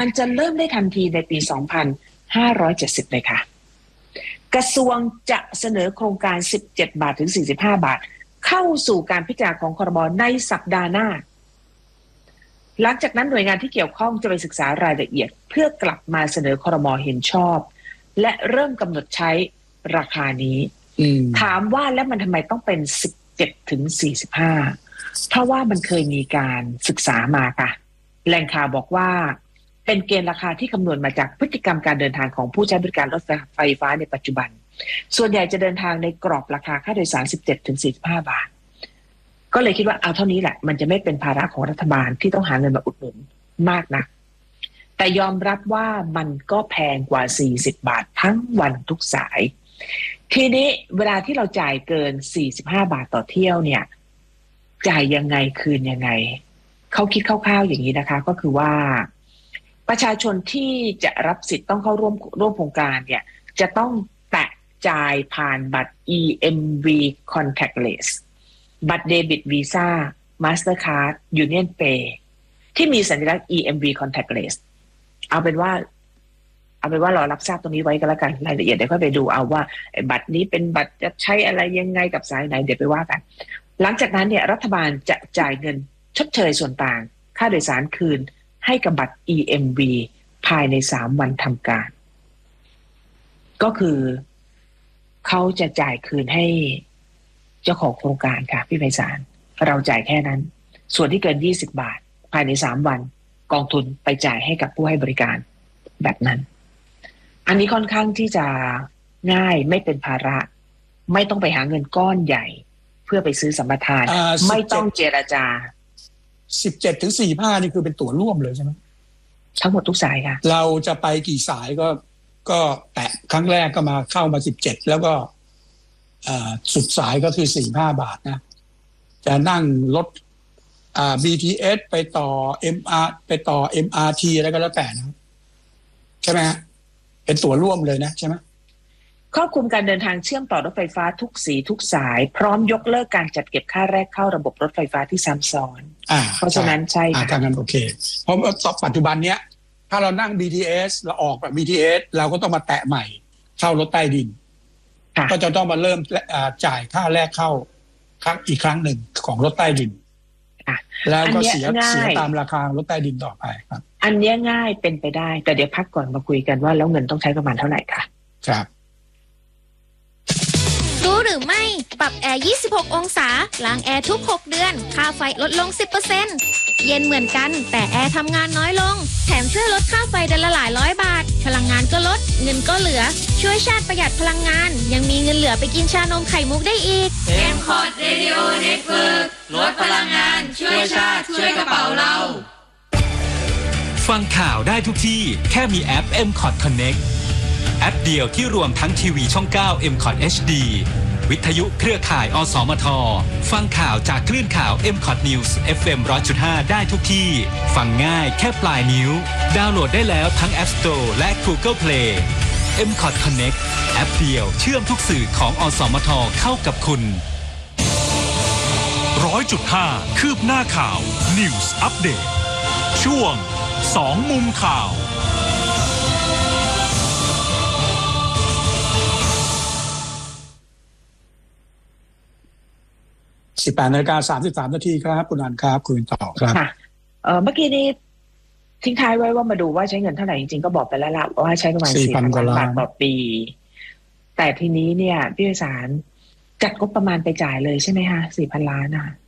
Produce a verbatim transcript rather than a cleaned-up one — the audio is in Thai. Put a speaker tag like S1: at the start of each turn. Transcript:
S1: การจะเริ่มได้ทันทีในปีสองพันห้าร้อยเจ็ดสิบเลยค่ะกระทรวงจะเสนอโครงการสิบเจ็ดบาทถึงสี่สิบห้าบาทเข้าสู่การพิจารณาของครม.ในสัปดาห์หน้าหลังจากนั้นหน่วยงานที่เกี่ยวข้องจะไปศึกษารายละเอียดเพื่อกลับมาเสนอครม.เห็นชอบและเริ่มกำหนดใช้ราคานี้ถามว่าแล้วมันทำไมต้องเป็นสิบเจ็ดถึงสี่สิบห้าเพราะว่ามันเคยมีการศึกษามาค่ะแหล่งข่าวบอกว่าเป็นเกณฑ์ราคาที่คำนวณมาจากพฤติกรรมการเดินทางของผู้ใช้บริการรถไฟฟ้าในปัจจุบันส่วนใหญ่จะเดินทางในกรอบราคาค่าโดยสาร สิบเจ็ดถึงสี่สิบห้าบาทก็เลยคิดว่าเอาเท่านี้แหละมันจะไม่เป็นภาระของรัฐบาลที่ต้องหาเงินมาอุดหนุนมากนะแต่ยอมรับว่ามันก็แพงกว่าสี่สิบบาททั้งวันทุกสายทีนี้เวลาที่เราจ่ายเกินสี่สิบห้าบาทต่อเที่ยวเนี่ยจ่ายยังไงคืนยังไงเขาคิดคร่าวๆอย่างนี้นะคะก็คือว่าประชาชนที่จะรับสิทธิ์ต้องเข้าร่วมร่วมโครงการเนี่ยจะต้องแตะจ่ายผ่านบัตร อี เอ็ม วี Contactless บัตรเดบิตวีซ่า Mastercard Union Pay ที่มีสัญลักษณ์ อี เอ็ม วี Contactless เอาเป็นว่าเอาเป็นว่าเรารับทราบตรงนี้ไว้ก็แล้วกันรายละเอียดเดี๋ยวค่อยไปดูเอาว่าบัตรนี้เป็นบัตรจะใช้อะไรยังไงกับสายไหนเดี๋ยวไปว่ากันหลังจากนั้นเนี่ยรัฐบาลจะจ่ายเงินชดเชยส่วนต่างค่าโดยสารคืนให้กับบัตร อี เอ็ม วี ภายในสามวันทำการก็คือเขาจะจ่ายคืนให้เจ้าของโครงการค่ะพี่ไพศาลเราจ่ายแค่นั้นส่วนที่เกินยี่สิบบาทภายในสามวันกองทุนไปจ่ายให้กับผู้ให้บริการแบบนั้นอันนี้ค่อนข้างที่จะง่ายไม่เป็นภาระไม่ต้องไปหาเงินก้อนใหญ่เพื่อไปซื้อสัมปทานไม่ต้องเจรจา
S2: สิบเจ็ดถึงสี่สิบห้านี่คือเป็นตั๋วร่วมเลยใช่ไหม
S1: ทั้งหมดทุกสายค่ะ
S2: เราจะไปกี่สายก็ก็แตะครั้งแรกก็มาเข้ามาสิบเจ็ดแล้วก็สุดสายก็คือสี่สิบห้าบาทนะจะนั่งรถอ่า บี ที เอส ไปต่อ เอ็ม อาร์ ไปต่อ เอ็ม อาร์ ที อะไรก็แล้วแต่นะใช่ไหมฮะเป็นตั๋วร่วมเลยนะใช่ไหม
S1: ครอบคลุมการเดินทางเชื่อมต่อรถไฟฟ้าทุกสีทุกสายพร้อมยกเลิกการจัดเก็บค่าแรกเข้าระบบรถไฟฟ้าที่ซ้ำซ้อนเพราะฉะนั้นใช่ค่ะ
S2: ถ้างั้นโอเคเพราะปัจจุบันเนี้ยถ้าเรานั่ง บี ที เอส เราออกแบบ บี ที เอส เราก็ต้องมาแตะใหม่เข้ารถใต้ดินก็จะต้องมาเริ่มจ่ายค่าแรกเข้าครั้งอีกครั้งหนึ่งของรถใต้ดินแล้วก็เสียเสียตามราคารถใต้ดินต่อไปครับ
S1: อันนี้ง่ายเป็นไปได้แต่เดี๋ยวพักก่อนมาคุยกันว่าแล้วเงินต้องใช้ประมาณเท่าไหร่ค่ะ
S2: ครับ
S3: รู้หรือไม่ปรับแอร์ยี่สิบหกองศาล้างแอร์ทุกหกเดือนค่าไฟลดลง สิบเปอร์เซ็นต์ เย็นเหมือนกันแต่แอร์ทำงานน้อยลงแถมช่วยลดค่าไฟเดือนละหลายร้อยบาทพลังงานก็ลดเงินก็เหลือช่วยชาติประหยัดพลังงานยังมีเงินเหลือไปกินชานมไข่มุกได้อีก
S4: เอ็ม คอท Radio Network ลดพลังงานช่วยชาติช่วยกระเป๋าเรา
S5: ฟังข่าวได้ทุกที่แค่มีแอป เอ็ม คอท Connect แอปเดียวที่รวมทั้งทีวีช่องเก้า เอ็ม คอท เอช ดี วิทยุเครือข่ายอสมทฟังข่าวจากคลื่นข่าว เอ็ม คอท News เอฟ เอ็ม หนึ่งร้อยจุดห้า ได้ทุกที่ฟังง่ายแค่ปลายนิ้วดาวน์โหลดได้แล้วทั้ง App Store และ Google Play เอ็ม คอท Connect แอปเดียวเชื่อมทุกสื่อของอสมทเข้ากับคุณ หนึ่งร้อยจุดห้า คืบหน้าข่าว News Update ช่วงสองมุมข่าว
S2: สิบแปดนาฬิกาสามสิบสามนาทีครับคุณอันครับคุยต่อครับ
S1: ค่ะเอ่อเมื่อกี้นี้ทิ้งท้ายไว้ว่ามาดูว่าใช้เงินเท่าไหร่จริงๆก็บอกไปแล้วล่ะว่าใช้ประมาณ สี่พัน ล้านบาทต่อปีแต่ทีนี้เนี่ยพี่วิสารจัดงบประมาณไปจ่ายเลยใช่ไหมคะ สี่พัน ล้านอ่ะ